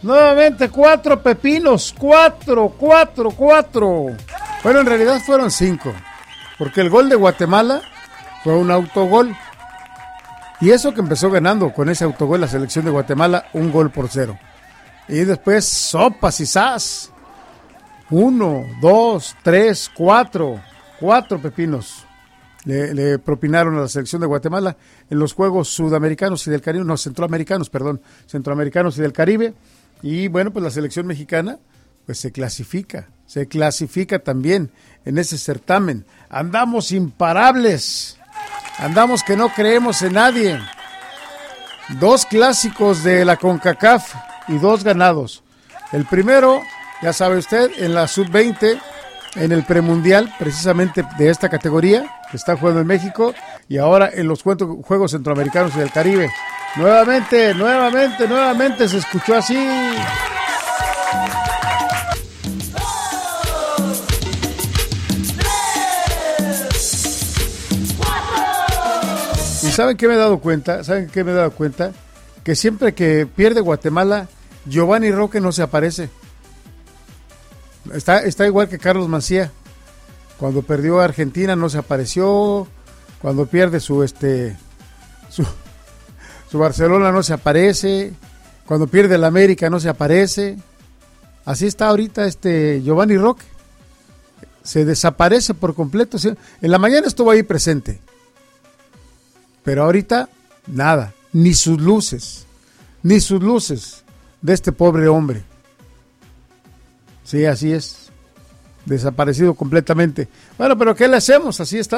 Nuevamente 4 pepinos, 4. Bueno, en realidad fueron 5, porque el gol de Guatemala fue un autogol. Y eso que empezó ganando con ese autogol la selección de Guatemala, 1-0. Y después sopas y zas. 1, 2, 3, 4 pepinos le propinaron a la selección de Guatemala en los Juegos Sudamericanos y del Caribe, no, centroamericanos y del Caribe. Y bueno, pues la selección mexicana pues se clasifica también en ese certamen. Andamos imparables, andamos que no creemos en nadie. 2 clásicos de la CONCACAF y 2 ganados. El primero, ya sabe usted, en la sub-20, en el premundial, precisamente de esta categoría, que está jugando en México, y ahora en los Juegos Centroamericanos y del Caribe. Nuevamente se escuchó así. ¿Y saben qué me he dado cuenta? Que siempre que pierde Guatemala, Giovanni Roque no se aparece. Está igual que Carlos Mancía. Cuando perdió a Argentina no se apareció. Cuando pierde su Barcelona no se aparece. Cuando pierde el América no se aparece. Así está ahorita Giovanni Roque. Se desaparece por completo. En la mañana estuvo ahí presente. Pero ahorita nada. Ni sus luces de este pobre hombre. Sí, así es. Desaparecido completamente. Bueno, pero ¿qué le hacemos? Así está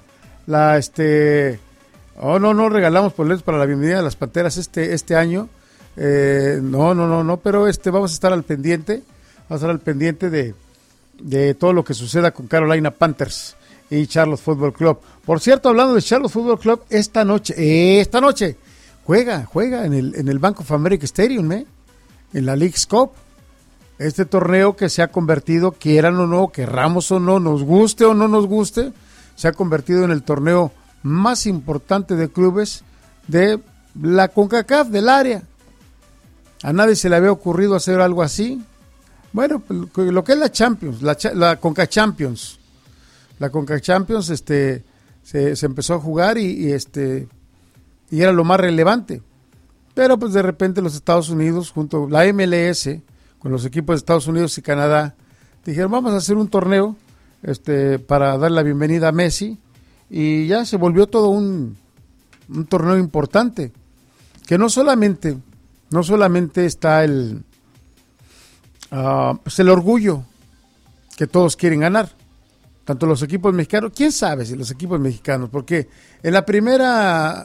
no regalamos boletos para la bienvenida de las Panteras este año. No, pero vamos a estar al pendiente. Vamos a estar al pendiente de todo lo que suceda con Carolina Panthers y Charlotte Football Club. Por cierto, hablando de Charlotte Football Club, esta noche juega en el Bank of America Stadium, en la League's Cup. Este torneo que se ha convertido, quieran o no, querramos o no, nos guste o no nos guste, se ha convertido en el torneo más importante de clubes de la CONCACAF, del área. A nadie se le había ocurrido hacer algo así. Bueno, lo que es la Champions, la CONCA Champions. La CONCA Champions se empezó a jugar y era lo más relevante. Pero pues de repente los Estados Unidos, junto a la MLS, con los equipos de Estados Unidos y Canadá, dijeron, vamos a hacer un torneo para dar la bienvenida a Messi, y ya se volvió todo un torneo importante, que no solamente está el orgullo que todos quieren ganar, tanto los equipos mexicanos, quién sabe si los equipos mexicanos, porque en la primera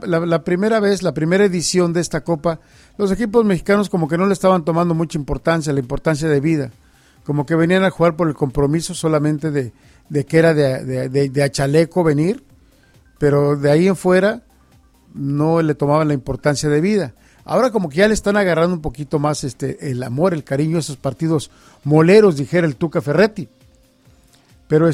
edición de esta Copa, los equipos mexicanos como que no le estaban tomando mucha importancia, la importancia de vida, como que venían a jugar por el compromiso solamente de que era de a chaleco venir, pero de ahí en fuera no le tomaban la importancia de vida. Ahora como que ya le están agarrando un poquito más el amor, el cariño a esos partidos moleros, dijera el Tuca Ferretti. Pero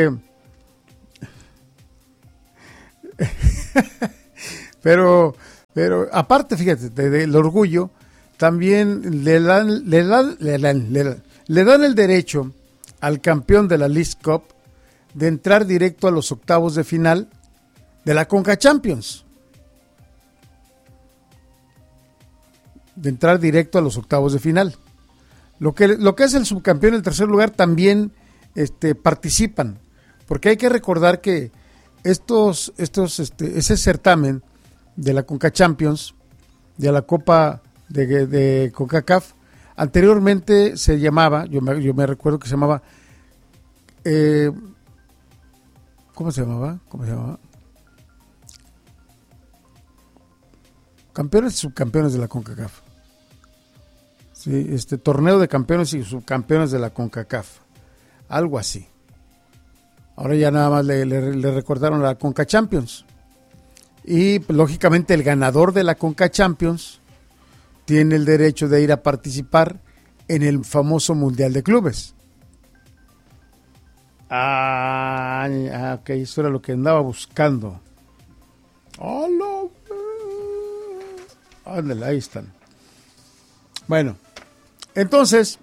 Pero aparte, fíjate, del orgullo, también le dan el derecho al campeón de la League's Cup de entrar directo a los octavos de final de la CONCA Champions. Lo que es el subcampeón y el tercer lugar también participan, porque hay que recordar que ese certamen de la CONCA Champions, de la Copa de CONCACAF, anteriormente se llamaba, yo me recuerdo que se llamaba, ¿cómo se llamaba? Campeones y subcampeones de la CONCACAF. Sí, torneo de campeones y subcampeones de la CONCACAF, algo así. Ahora ya nada más le recordaron la CONCA Champions. Y pues, lógicamente el ganador de la CONCA Champions tiene el derecho de ir a participar en el famoso Mundial de Clubes. Ok, eso era lo que andaba buscando. Ándale, ahí están. Bueno, entonces,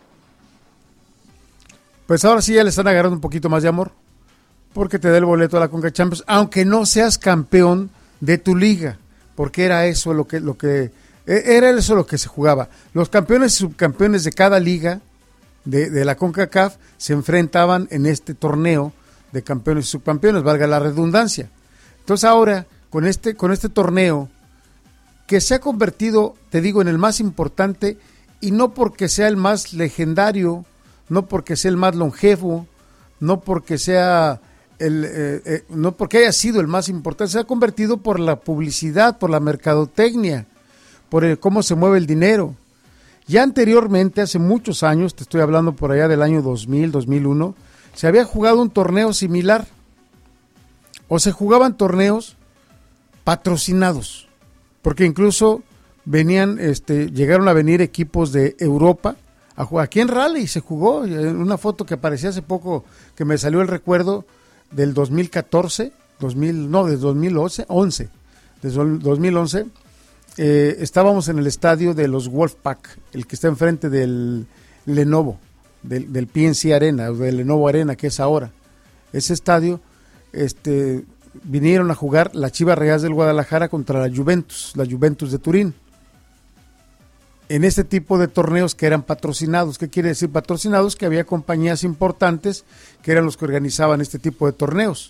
pues ahora sí ya le están agarrando un poquito más de amor, porque te da el boleto a la Conca Champions, aunque no seas campeón de tu liga, porque era eso lo que se jugaba. Los campeones y subcampeones de cada liga de la CONCACAF se enfrentaban en este torneo de campeones y subcampeones, valga la redundancia. Entonces ahora, con este torneo, que se ha convertido, te digo, en el más importante, y no porque sea el más legendario, no porque sea el más longevo, no porque sea no porque haya sido el más importante, se ha convertido por la publicidad, por la mercadotecnia, por cómo se mueve el dinero. Ya anteriormente, hace muchos años, te estoy hablando por allá del año 2000, 2001, se había jugado un torneo similar, o se jugaban torneos patrocinados, porque incluso llegaron a venir equipos de Europa a jugar. Aquí en Raleigh se jugó, en una foto que aparecía hace poco, que me salió el recuerdo del 2014, del 2011, desde el 2011, estábamos en el estadio de los Wolfpack, el que está enfrente del Lenovo, del PNC Arena, o del Lenovo Arena, que es ahora. Ese estadio, vinieron a jugar la Chivas Rayadas del Guadalajara contra la Juventus de Turín, en este tipo de torneos que eran patrocinados. ¿Qué quiere decir patrocinados? Que había compañías importantes que eran los que organizaban este tipo de torneos.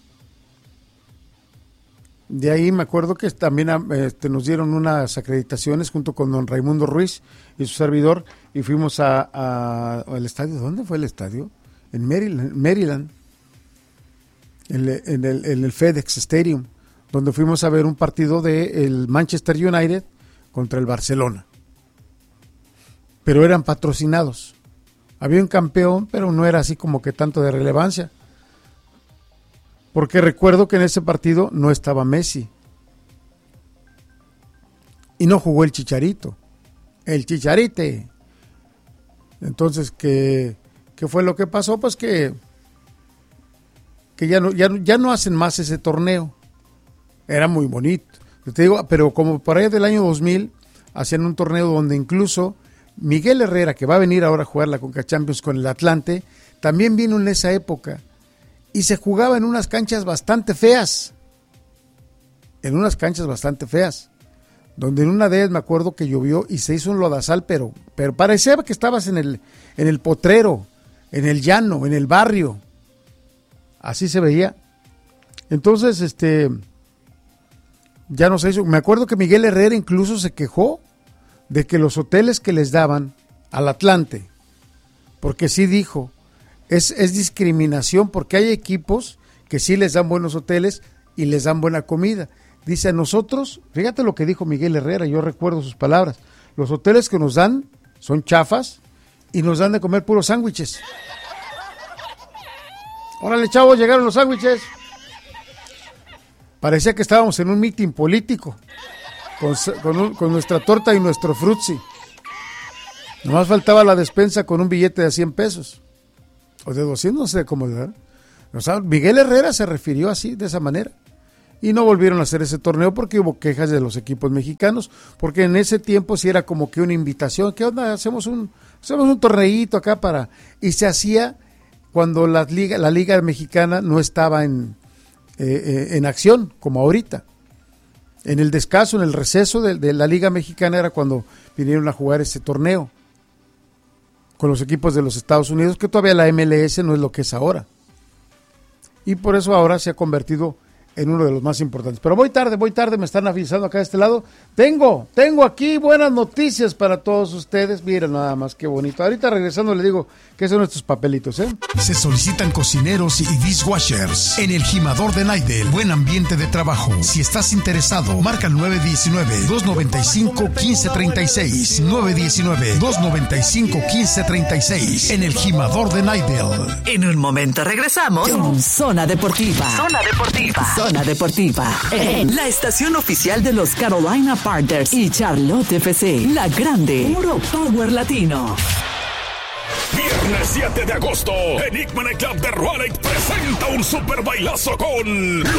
De ahí me acuerdo que también nos dieron unas acreditaciones junto con don Raimundo Ruiz y su servidor, y fuimos al estadio. ¿Dónde fue el estadio? En Maryland, en el FedEx Stadium, donde fuimos a ver un partido del Manchester United contra el Barcelona. Pero eran patrocinados. Había un campeón, pero no era así como que tanto de relevancia. Porque recuerdo que en ese partido no estaba Messi. Y no jugó el Chicharito. El Chicharite. Entonces, ¿qué fue lo que pasó? Pues que ya no hacen más ese torneo. Era muy bonito. Te digo, pero como por ahí del año 2000, hacían un torneo donde incluso Miguel Herrera, que va a venir ahora a jugar la Conca Champions con el Atlante, también vino en esa época y se jugaba en unas canchas bastante feas, donde en una de ellas me acuerdo que llovió y se hizo un lodazal, pero parecía que estabas en el potrero, en el llano, en el barrio, así se veía. Entonces, ya no se hizo. Me acuerdo que Miguel Herrera incluso se quejó de que los hoteles que les daban al Atlante, porque sí dijo, es discriminación, porque hay equipos que sí les dan buenos hoteles y les dan buena comida. Dice, a nosotros, fíjate lo que dijo Miguel Herrera, yo recuerdo sus palabras, los hoteles que nos dan son chafas y nos dan de comer puros sándwiches. Órale, chavos, llegaron los sándwiches. Parecía que estábamos en un mitin político, con nuestra torta y nuestro frutzi. Nomás faltaba la despensa con un billete de 100 pesos. O de 200, no sé cómo le dan. O sea, Miguel Herrera se refirió así, de esa manera. Y no volvieron a hacer ese torneo porque hubo quejas de los equipos mexicanos. Porque en ese tiempo sí era como que una invitación. ¿Qué onda? Hacemos un torneíto acá para... Y se hacía cuando la Liga Mexicana no estaba en acción, como ahorita. En el descanso, en el receso de la Liga Mexicana era cuando vinieron a jugar ese torneo con los equipos de los Estados Unidos, que todavía la MLS no es lo que es ahora. Y por eso ahora se ha convertido en uno de los más importantes. Pero voy tarde, me están avisando acá de este lado. Tengo aquí buenas noticias para todos ustedes. Miren nada más, qué bonito. Ahorita regresando le digo qué son estos papelitos, ¿eh? Se solicitan cocineros y dishwashers en el Jimador de Naidel. Buen ambiente de trabajo. Si estás interesado, marca el 919-295-1536. 919-295-1536 en el Jimador de Naidel. En un momento regresamos con Zona Deportiva. Zona Deportiva. En la estación oficial de los Carolina Panthers y Charlotte FC. La Grande. Puro Power Latino. Viernes 7 de agosto, Enigma Club de Raleigh presenta un super bailazo con